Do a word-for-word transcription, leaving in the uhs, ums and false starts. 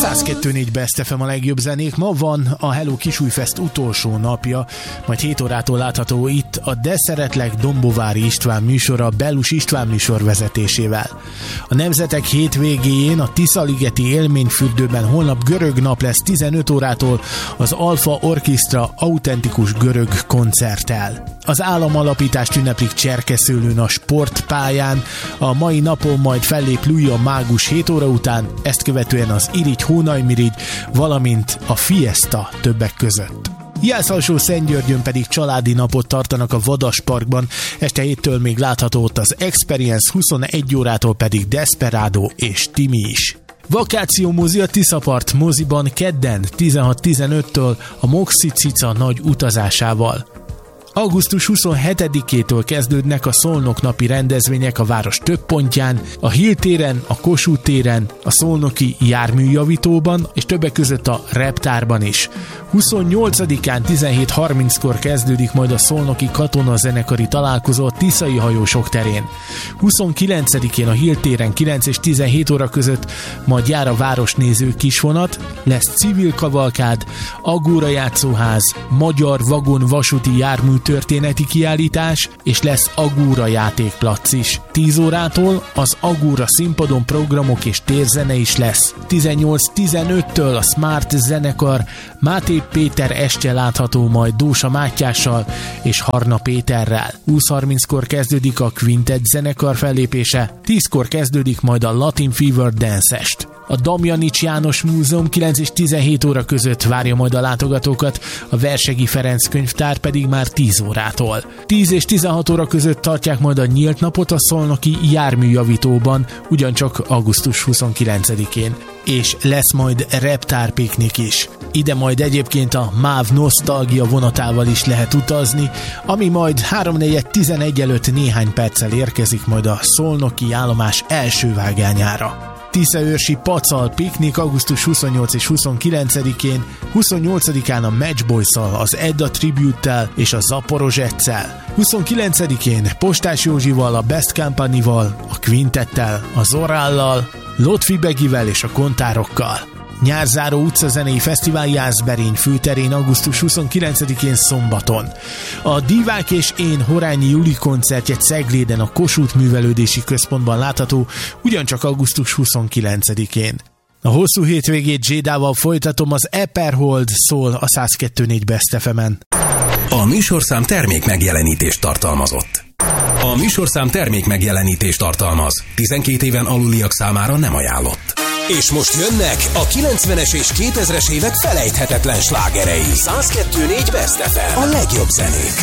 száz kettő négy Best ef em a legjobb zenék. Ma van a Hello Kisújfest utolsó napja, majd hét órától látható itt a De Szeretlek Dombovári István műsora Bellus István műsor vezetésével. A Nemzetek hétvégéjén a Tiszaligeti Élményfürdőben holnap görög nap lesz tizenöt órától az Alfa Orchestra autentikus görög koncerttel. Az államalapítást ünneplik Cserkeszőlőn a sportpályán, a mai napon majd fellép Luja Mágus hét óra után, ezt követően az Irigy Hónajmirigy, valamint a Fiesta többek között. Jászalsó Szentgyörgyön pedig családi napot tartanak a Vadas Parkban, este héttől még látható ott az Experience, huszonegy órától pedig Desperado és Timi is. Vakáció mozi a Tiszapart moziban kedden tizenhat tizenöttől a Moxi Cica nagy utazásával. augusztus huszonhetedikétől kezdődnek a Szolnok-napi rendezvények a város több pontján, a Hill téren, a Kossuth téren, a Szolnoki Járműjavítóban és többek között a Reptárban is. huszonnyolcadikán tizenhét harminckor kezdődik majd a Szolnoki Katonazenekari találkozó a Tiszai hajósok terén. huszonkilencedikén a Hill téren kilenc és tizenhét óra között majd jár a városnéző kisvonat, lesz civil kavalkád, Agóra játszóház, magyar vagon vasúti jármű történeti kiállítás, és lesz Agóra játékplac is. tíz órától az Agóra színpadon programok és térzene is lesz. tizennyolc tizenöttől a Smart zenekar Máté Péter estje látható majd Dósa Mátyással és Harna Péterrel. húsz harminckor kezdődik a Quintet zenekar fellépése, tízkor kezdődik majd a Latin Fever Dance-est. A Damjanics János Múzeum kilenc és tizenhét óra között várja majd a látogatókat, a Versegi Ferenc könyvtár pedig már tíz órától. tíz és tizenhat óra között tartják majd a nyílt napot a Szolnoki Járműjavítóban, ugyancsak augusztus huszonkilencedikén. És lesz majd reptárpiknik is. Ide majd egyébként a MÁV Nosztalgia vonatával is lehet utazni, ami majd háromnegyed tizenegy előtt néhány perccel érkezik majd a Szolnoki állomás első vágányára. Tiszaőrsi Pacal piknik augusztus huszonnyolc és huszonkilencedikén, huszonnyolcadikán a Matchboys-szal, az Edda Tribute-tel és a Zaporozsetszel, huszonkilencedikén Postás Józsival, a Best Company-val, a Quintettel, a Zorállal, Lotfi Begivel és a Kontárokkal. Nyárzáró utcazenei fesztivál Jászberény főterén augusztus huszonkilencedikén szombaton. A Divák és én Horányi Juli koncertje Cegléden a Kossuth Művelődési Központban látható, ugyancsak augusztus huszonkilencedikén. A hosszú hétvégét Jédával folytatom, az Eperhold szól a száz kettő négy Best ef em-en. A műsorszám termék megjelenítést tartalmazott. A műsorszám termék megjelenítést tartalmaz. tizenkét éven aluliak számára nem ajánlott. És most jönnek a kilencvenes és kétezres évek felejthetetlen slágerei. száz kettő négy Best ef em. A legjobb zenék.